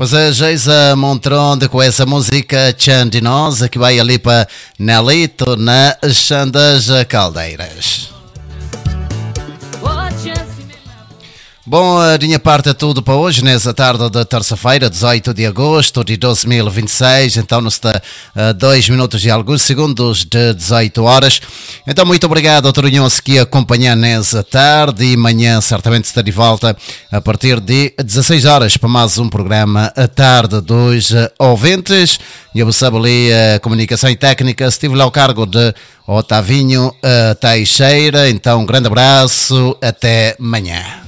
Pois é, Geisa Montronde com essa música Chandinosa que vai ali para Nelito na Xandas Caldeiras. Bom, de minha parte é tudo para hoje, nessa tarde de terça-feira, 18 de agosto de 2026, então nos está 2 minutos e alguns segundos de 18 horas. Então muito obrigado a todos que acompanham nessa tarde e amanhã certamente está de volta a partir de 16 horas para mais um programa A Tarde dos Ouvintes. Eu sabe ali a comunicação e técnica, estive lá ao cargo de Otavinho Teixeira, então um grande abraço, até amanhã.